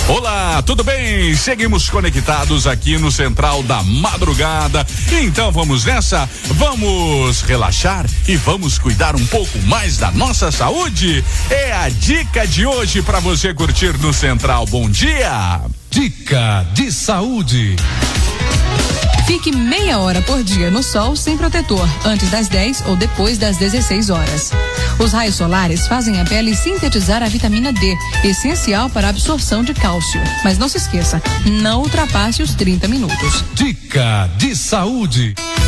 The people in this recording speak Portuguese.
Olá, tudo bem? Seguimos conectados aqui no Central da Madrugada. Então vamos nessa? Vamos relaxar e vamos cuidar um pouco mais da nossa saúde? É a dica de hoje para você curtir no Central. Bom dia! Dica de saúde. Fique meia hora por dia no sol sem protetor, antes das 10 ou depois das 16 horas. Os raios solares fazem a pele sintetizar a vitamina D, essencial para a absorção de cálcio. Mas não se esqueça, não ultrapasse os 30 minutos. Dica de saúde.